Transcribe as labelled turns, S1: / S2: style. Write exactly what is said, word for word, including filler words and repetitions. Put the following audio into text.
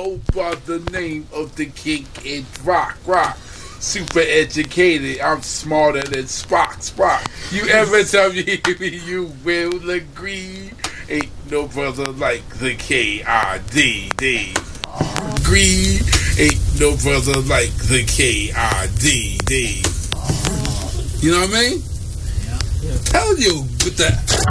S1: go by the name of the King in Rock Rock. Super educated, I'm smarter than Spock Spock. You ever tell me you will agree? Ain't no brother like the K I D D. Greed, ain't no brother like the K I D D. You know what I mean?
S2: Yeah.
S1: Tell you with the